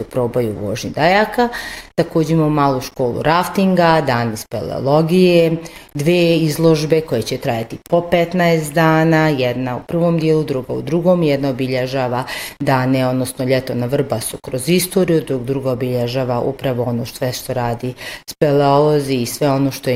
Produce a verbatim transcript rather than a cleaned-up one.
probaju u vožnji dajaka. Također imamo malu školu raftinga, dan speleologije, dve izložbe koje će trajati po petnaest dana, jedna u prvom dijelu, druga u drugom, jedna obilježava dane, odnosno ljeto na Vrbasu kroz istoriju, dok druga obilježava upravo ono sve što radi speleolozi i sve ono što je